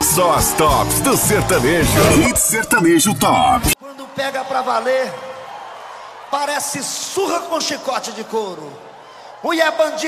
Só as tops do sertanejo. Hit Sertanejo Top. Quando pega pra valer, parece surra com chicote de couro. Mulher bandida.